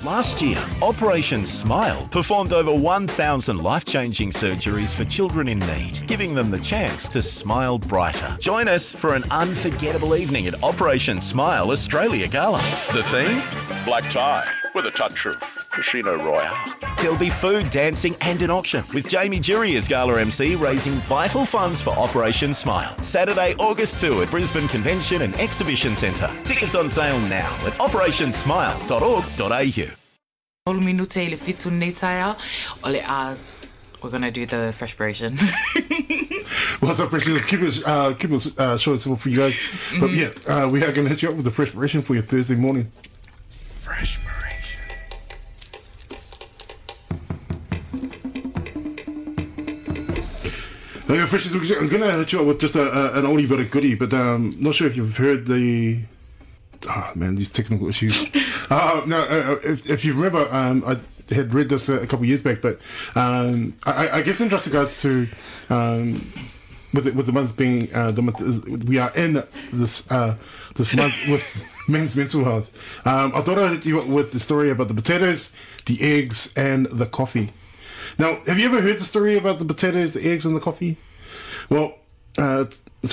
Last year, Operation Smile performed over 1,000 life-changing surgeries for children in need, giving them the chance to smile brighter. Join us for an unforgettable evening at Operation Smile Australia Gala. The theme? Black tie with a touch of Casino Royale. There'll be food, dancing and an auction, with Jamie Jury as Gala MC raising vital funds for Operation Smile. Saturday, August 2 at Brisbane Convention and Exhibition Centre. Tickets on sale now at operationsmile.org.au. We're going to do the freshperation. What's up, freshperation? Keep it short and simple for you guys. But yeah, we are going to hit you up with the freshperation for your Thursday morning. Freshperation. Okay, freshers, I'm going to hit you up with just an oldie but a goodie, but not sure if you've heard the... Oh, man, these technical issues. If you remember, I had read this a couple of years back, but I guess in just regards to with the month being the month we are in this month with men's mental health. I thought I'd hit you up with the story about the potatoes, the eggs, and the coffee. Now, have you ever heard the story about the potatoes, the eggs, and the coffee? Well, it's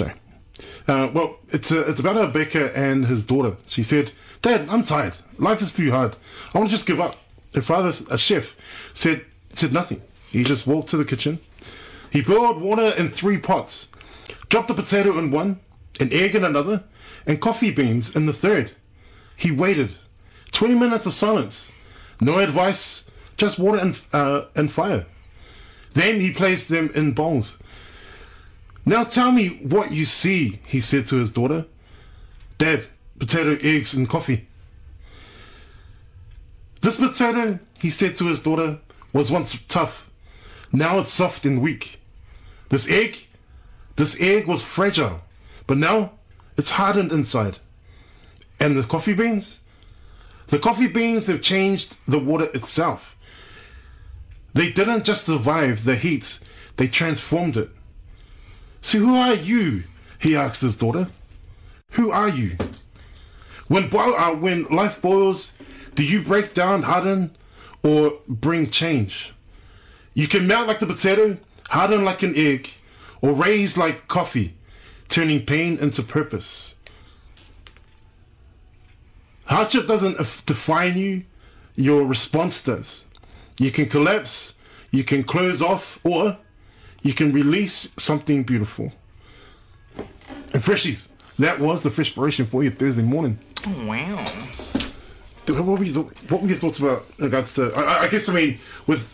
about a baker and his daughter. She said, "Dad, I'm tired. Life is too hard. I want to just give up." Her father, a chef, said nothing. He just walked to the kitchen. He boiled water in 3 pots, dropped a potato in one, an egg in another, and coffee beans in the third. He waited. 20 minutes of silence. No advice, just water and fire. Then he placed them in bowls. "Now tell me what you see," he said to his daughter. "Dad, potato, eggs, and coffee." "This potato," he said to his daughter, "was once tough. Now it's soft and weak. This egg was fragile, but now it's hardened inside. And the coffee beans? The coffee beans have changed the water itself. They didn't just survive the heat, they transformed it." "So who are you?" he asked his daughter. "Who are you? When life boils, do you break down, harden, or bring change? You can melt like the potato, harden like an egg, or raise like coffee, turning pain into purpose. Hardship doesn't define you, your response does. You can collapse, you can close off, or you can release something beautiful." And freshies, that was the freshperation for you Thursday morning. Oh, wow. What were your thoughts about in regards to? I guess what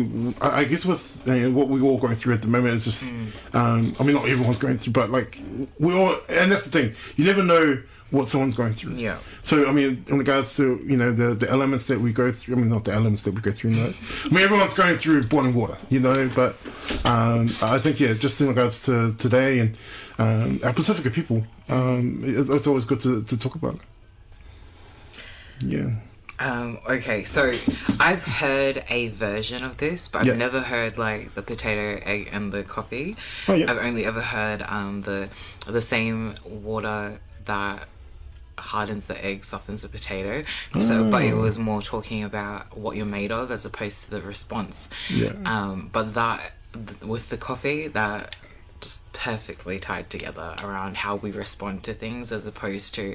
we're all going through at the moment is just. Not everyone's going through, but like we all, and that's the thing. You never know what someone's going through. Yeah. So in regards to the elements that we go through. Not the elements that we go through. No. Everyone's going through boiling water. But I think just in regards to today and our Pacifica people, it's always good to talk about it. Yeah. Okay, so I've heard a version of this, but I've never heard like the potato, egg, and the coffee. Oh, yeah. I've only ever heard the same water that hardens the egg softens the potato. So, but it was more talking about what you're made of as opposed to the response. Yeah. But that with the coffee, that just perfectly tied together around how we respond to things as opposed to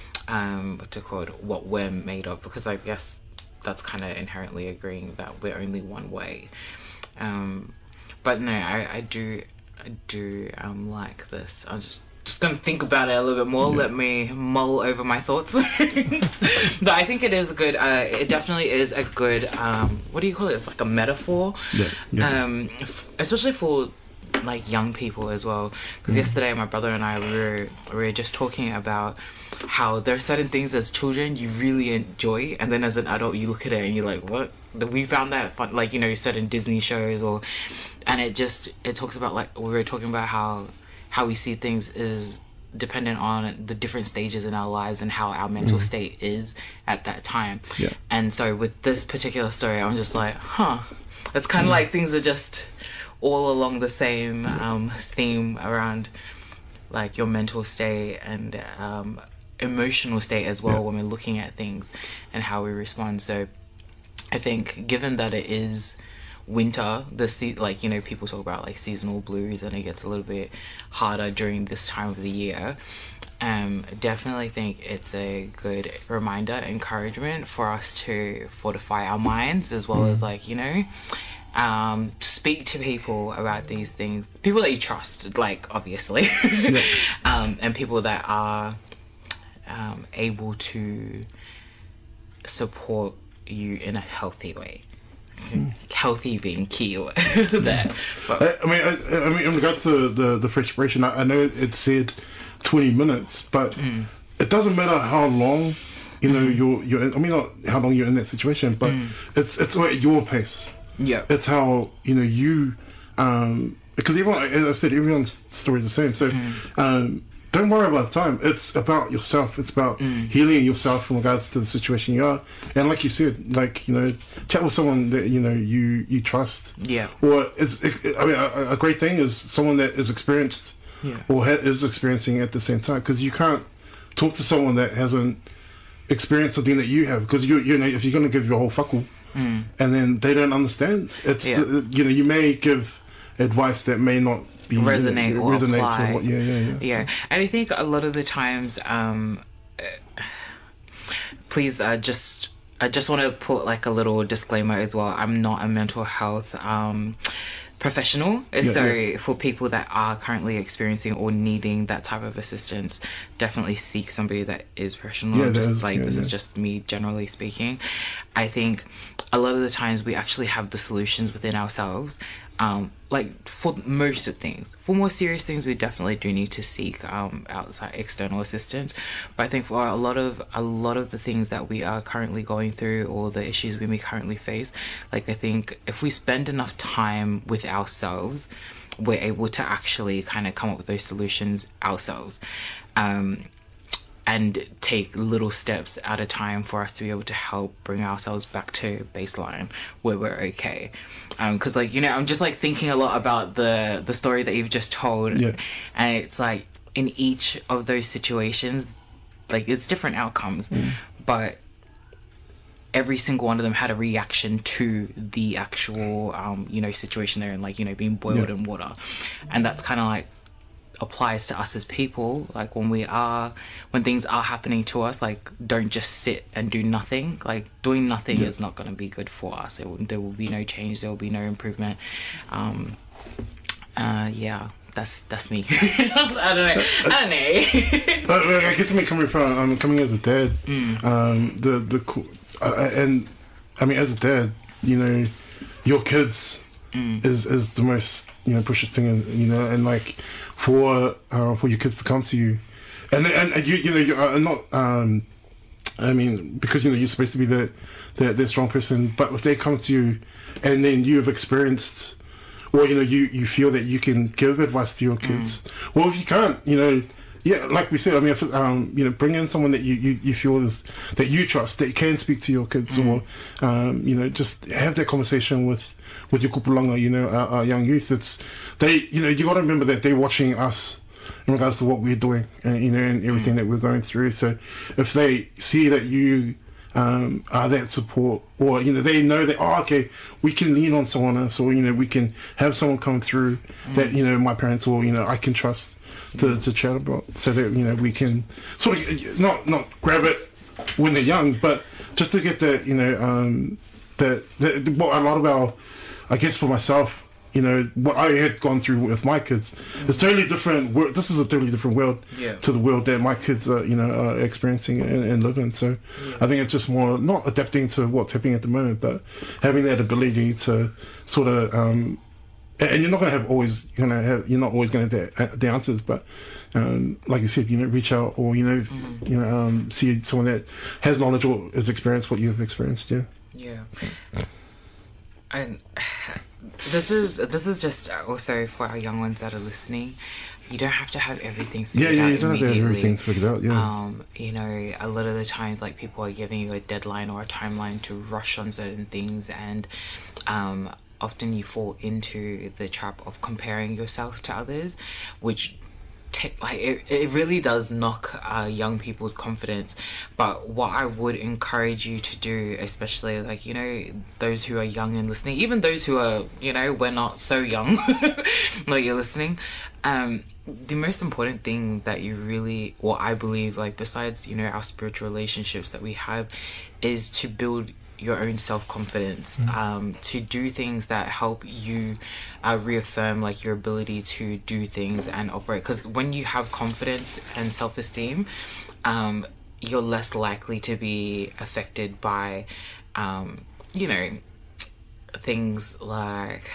what we're made of, because I guess that's kind of inherently agreeing that we're only one way. But no, I do like this. I'm just gonna think about it a little bit more. Let me mull over my thoughts. But I think it is a good. It definitely is a good. What do you call it? It's like a metaphor. Especially for like young people as well. Because yesterday my brother and I we were just talking about how there are certain things as children you really enjoy, and then as an adult you look at it and you're like, what? We found that fun, like certain Disney shows, and it talks about, like we were talking about how we see things is dependent on the different stages in our lives and how our mental state is at that time. And so with this particular story, I'm just like, it's kind of like things are just all along the same theme around like your mental state and emotional state as well when we're looking at things and how we respond. So I think given that it is winter, like, you know, people talk about like seasonal blues, and it gets a little bit harder during this time of the year. Definitely think it's a good reminder, encouragement for us to fortify our minds, as well as, like, you know, speak to people about these things, people that you trust, like, obviously, and people that are able to support you in a healthy way. Healthy being key there. But, I mean, in regards to the frustration, I know it said 20 minutes, but it doesn't matter how long, you know, you're in, I mean, not how long you're in that situation, but it's at your pace. Yeah. It's how, you know, you, because everyone, as I said, everyone's story is the same. So, don't worry about time. It's about yourself. It's about healing yourself in regards to the situation you are. And like you said, like, you know, chat with someone that, you know, you trust. Yeah. Or I mean, a great thing is someone that is experienced or is experiencing at the same time. Because you can't talk to someone that hasn't experienced something that you have. Because you know, if you're going to give your whole whaku and then they don't understand, it's you know, you may give advice that may not be resonate or apply. Or what, yeah. And I think a lot of the times, please, I just want to put like a little disclaimer as well. I'm not a mental health professional, so for people that are currently experiencing or needing that type of assistance, definitely seek somebody that is professional. This is just me generally speaking. I think a lot of the times we actually have the solutions within ourselves. Like for most of things, for more serious things, we definitely do need to seek outside external assistance. But I think for a lot of the things that we are currently going through, or the issues we may currently face, like, I think if we spend enough time with ourselves, we're able to actually kind of come up with those solutions ourselves. And take little steps at a time for us to be able to help bring ourselves back to baseline where we're okay. Because, like, you know, I'm just like thinking a lot about the story that you've just told, and it's like in each of those situations, like, it's different outcomes, but every single one of them had a reaction to the actual you know, situation they're in, like, you know, being boiled in water. And that's kind of like applies to us as people. Like, when things are happening to us, like, don't just sit and do nothing. Like, doing nothing is not going to be good for us. There will be no change, there will be no improvement. That's me. I don't know. I guess coming as a dad, and I mean, as a dad, you know, your kids is the most, you know, precious thing, you know, and like for your kids to come to you, and you know, you're not, I mean, because, you know, you're supposed to be the strong person, but if they come to you and then you have experienced, or, you know, you feel that you can give advice to your kids, well, if you can't, you know, like we said, I mean, if, you know, bring in someone that you feel is that you trust, that you can speak to your kids, or you know, just have that conversation with your kupulanga, you know, our young youth. It's you know, you got to remember that they're watching us in regards to what we're doing, you know, and everything that we're going through. So if they see that you are that support, or, you know, they know that, oh, okay, we can lean on someone else, or, you know, we can have someone come through that, you know, my parents, or, you know, I can trust to chat about, so that, you know, we can sort of not grab it when they're young, but just to get the, you know, what a lot of our, I guess for myself, you know, what I had gone through with my kids is totally different. This is a totally different world to the world that my kids are, you know, are experiencing and living. So I think it's just more not adapting to what's happening at the moment, but having that ability to sort of, and you're not going to have you're not always going to have the answers, but like you said, you know, reach out, or, you know, see someone that has knowledge or has experienced what you've experienced. And this is just also for our young ones that are listening. You don't have to have everything figured out. You don't have to have everything figured out. You know, a lot of the times, like, people are giving you a deadline or a timeline to rush on certain things, and often you fall into the trap of comparing yourself to others, which it really does knock young people's confidence. But what I would encourage you to do, especially like, you know, those who are young and listening, even those who are, you know, we're not so young, like you're listening, the most important thing that you really, what I believe, like besides, you know, our spiritual relationships that we have, is to build your own self-confidence, to do things that help you reaffirm like your ability to do things and operate. Because when you have confidence and self-esteem, you're less likely to be affected by you know, things like,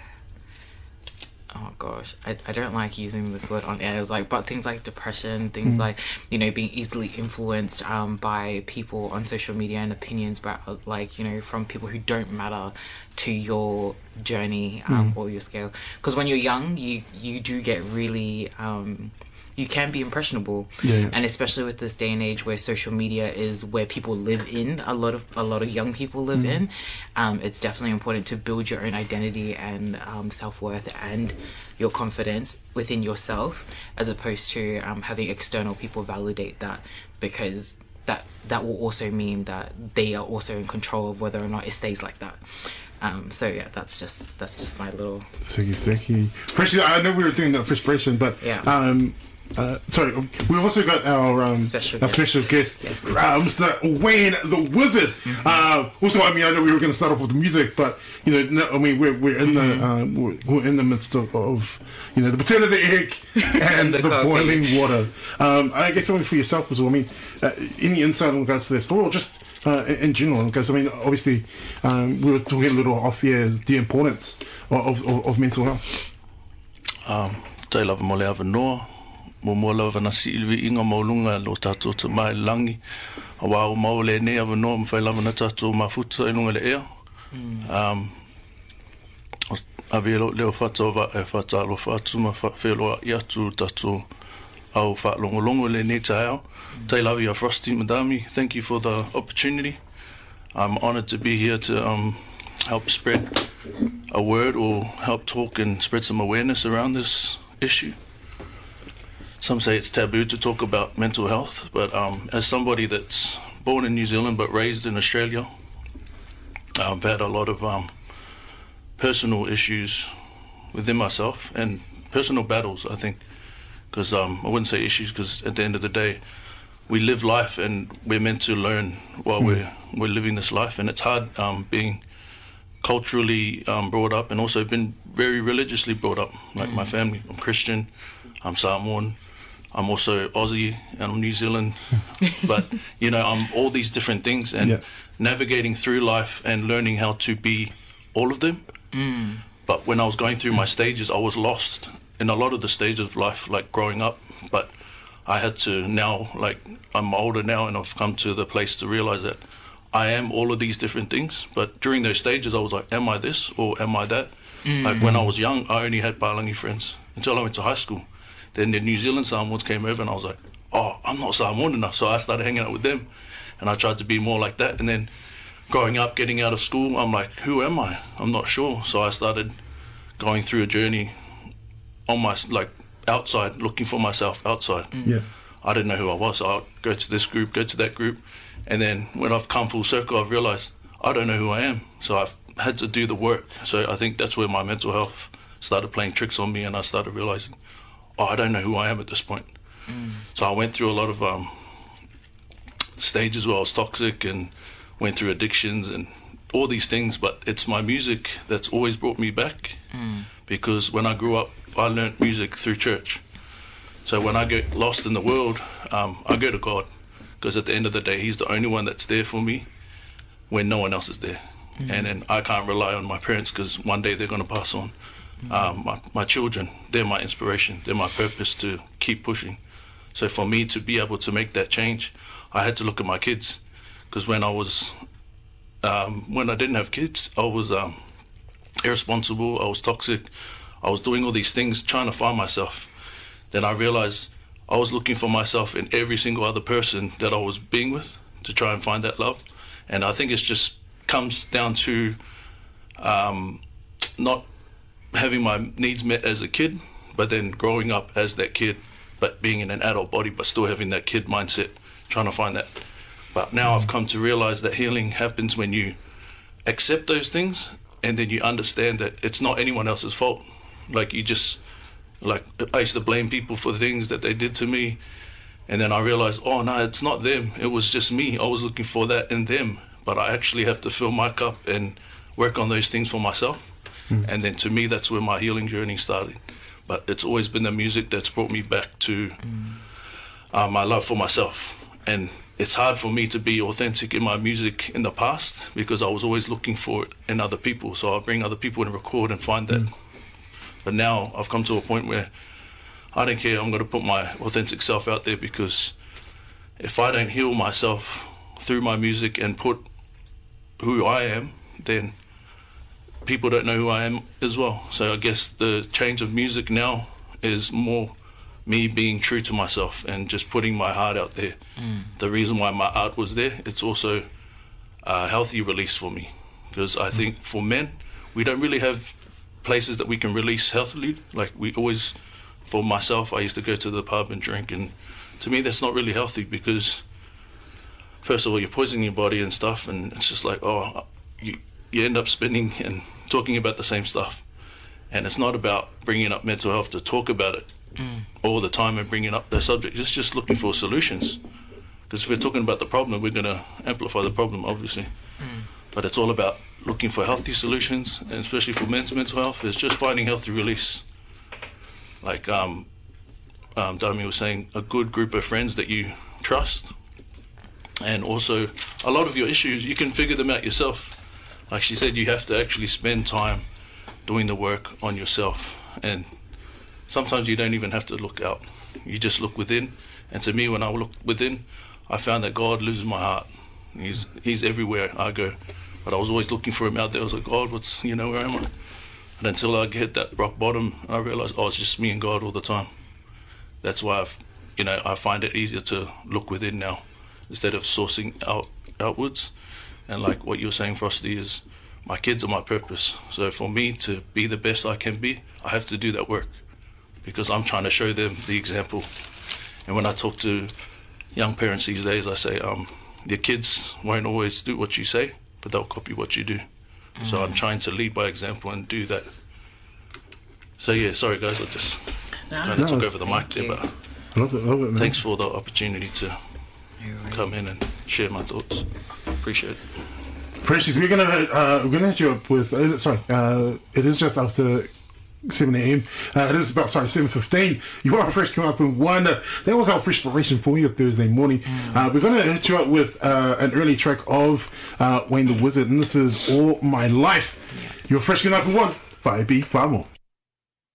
oh gosh, I don't like using this word on air, like, but things like depression, things like, you know, being easily influenced by people on social media and opinions, but like, you know, from people who don't matter to your journey or your scale. Because when you're young, you do get really you can be impressionable, and especially with this day and age where social media is where people live in, a lot of young people live in, it's definitely important to build your own identity and self-worth and your confidence within yourself, as opposed to having external people validate that, because that will also mean that they are also in control of whether or not it stays like that. So yeah, that's just my little Seki. Firstly, I know we were doing that for inspiration, but sorry, we also got our special guest, yes. Mr. Wayne the Wizard. Also, I mean, I know we were going to start off with the music, but you know, no, I mean, we're in the midst of you know, the potato, the egg, and the boiling water. I guess something for yourself as well. I mean, any insight in regards to this story, or just in general? Because I mean, obviously, we were talking a little off here, the importance of mental health. Tai lava mo le avanoa, mo lava na silvi inga maulunga lo tātou te mai langi. A wao mau le ne avanoa mwhai lava na tātou mafuta inunga le ea. A velo leo whatau e whatalo whatu ma wheloa i atu tātou au whatlongolongo le ne ta ao. Tai lava ia Frosty Madami, thank you for the opportunity. I'm honoured to be here to help spread a word or help talk and spread some awareness around this issue. Some say it's taboo to talk about mental health, but as somebody that's born in New Zealand but raised in Australia, I've had a lot of personal issues within myself and personal battles, I think, because I wouldn't say issues, because at the end of the day, we live life and we're meant to learn while we're living this life, and it's hard being culturally brought up and also been very religiously brought up, like my family. I'm Christian, I'm Samoan, I'm also Aussie, and I'm New Zealand, but you know, I'm all these different things, and navigating through life and learning how to be all of them. But when I was going through my stages, I was lost in a lot of the stages of life, like growing up, but I had to now, like, I'm older now and I've come to the place to realize that I am all of these different things. But during those stages, I was like, am I this or am I that? Like when I was young, I only had Palangi friends until I went to high school. Then the New Zealand Samoans came over and I was like, oh, I'm not Samoan enough. So I started hanging out with them and I tried to be more like that. And then growing up, getting out of school, I'm like, who am I? I'm not sure. So I started going through a journey on my, like, outside, looking for myself outside. I didn't know who I was. So I'd go to this group, go to that group. And then when I've come full circle, I've realized I don't know who I am. So I've had to do the work. So I think that's where my mental health started playing tricks on me, and I started realizing, oh, I don't know who I am at this point. So I went through a lot of stages where I was toxic and went through addictions and all these things, but it's my music that's always brought me back, because when I grew up, I learned music through church. So when I get lost in the world, I go to God, because at the end of the day, He's the only one that's there for me when no one else is there. And then I can't rely on my parents, because one day they're going to pass on. My children, they're my inspiration. They're my purpose to keep pushing. So for me to be able to make that change, I had to look at my kids, because when I was, when I didn't have kids, I was irresponsible, I was toxic, I was doing all these things, trying to find myself. Then I realized I was looking for myself in every single other person that I was being with to try and find that love. And I think it just comes down to not having my needs met as a kid, but then growing up as that kid but being in an adult body, but still having that kid mindset, trying to find that. But now I've come to realize that healing happens when you accept those things, and then you understand that it's not anyone else's fault. Like you just, like I used to blame people for things that they did to me, and then I realized, oh no, it's not them. It was just me. I was looking for that in them, but I actually have to fill my cup and work on those things for myself. And then to me, that's where my healing journey started. But it's always been the music that's brought me back to my love for myself. And it's hard for me to be authentic in my music in the past because I was always looking for it in other people. So I'll bring other people and record and find that. But now I've come to a point where I don't care. I'm going to put my authentic self out there, because if I don't heal myself through my music and put who I am, then people don't know who I am as well. So I guess the change of music now is more me being true to myself and just putting my heart out there. The reason why my art was there, it's also a healthy release for me, because I think for men, we don't really have places that we can release healthily. Like we always, for myself, I used to go to the pub and drink, and to me that's not really healthy, because first of all, you're poisoning your body and stuff, and it's just like, oh, you end up spending and talking about the same stuff. And it's not about bringing up mental health to talk about it all the time and bringing up the subject. It's just looking for solutions. Because if we're talking about the problem, we're going to amplify the problem, obviously. But it's all about looking for healthy solutions, and especially for men's mental health, is just finding healthy release. Like Dami was saying, a good group of friends that you trust. And also, a lot of your issues, you can figure them out yourself. Like she said, you have to actually spend time doing the work on yourself. And sometimes you don't even have to look out. You just look within. And to me, when I look within, I found that God lives in my heart. He's everywhere I go. But I was always looking for him out there. I was like, God, where am I? And until I hit that rock bottom, I realized, oh, it's just me and God all the time. That's why I find it easier to look within now instead of sourcing outwards. And like what you were saying, Frosty, is my kids are my purpose. So for me to be the best I can be, I have to do that work, because I'm trying to show them the example. And when I talk to young parents these days, I say, your kids won't always do what you say, but they'll copy what you do. So I'm trying to lead by example and do that. So yeah, sorry guys, I just kind of took over the mic there, but I love it, man. Thanks for the opportunity to come in and share my thoughts. Appreciate it. Precious, we're gonna hit you up with. It is just after 7 a.m. It is about 7:15. You are fresh, come up in one. That was our fresh inspiration for you Thursday morning. We're gonna hit you up with an early track of Wayne the Wizard, and this is All My Life. You're fresh, come up in one. 5B, 5 more.